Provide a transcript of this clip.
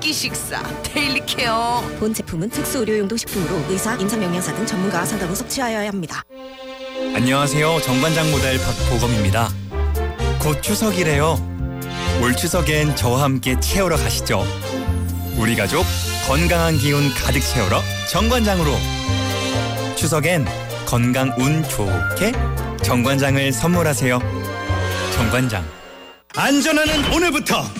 끼 식사 데일리 케어. 본 제품은 특수 의료용도 식품으로 의사, 임상영양사 등 전문가 상담 후 섭취하여야 합니다. 안녕하세요. 정관장 모델 박보검입니다. 곧 추석이래요. 올 추석엔 저와 함께 채우러 가시죠. 우리 가족 건강한 기운 가득 채우러 정관장으로. 추석엔 건강 운 좋게 정관장을 선물하세요. 정관장. 안전하는 오늘부터